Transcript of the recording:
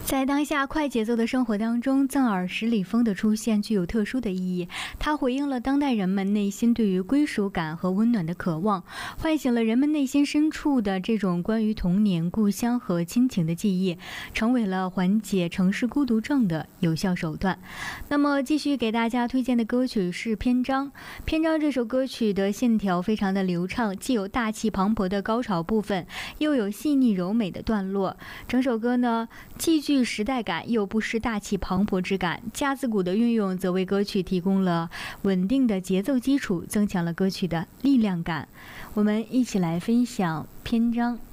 在当下快节奏的生活当中，藏耳十里风的出现具有特殊的意义。它回应了当代人们内心对于归属感和温暖的渴望，唤醒了人们内心深处的这种关于童年、故乡和亲情的记忆，成为了缓解城市孤独症的有效手段。那么继续给大家推荐的歌曲是《篇章》。《篇章》这首歌曲的线条非常的流畅，既有大气磅礴的高潮部分，又有细腻柔美的段落。整首歌呢，既具时代感，又不失大气磅礴之感。架子鼓的运用则为歌曲提供了稳定的节奏基础，增强了歌曲的力量感。我们一起来分享《篇章》。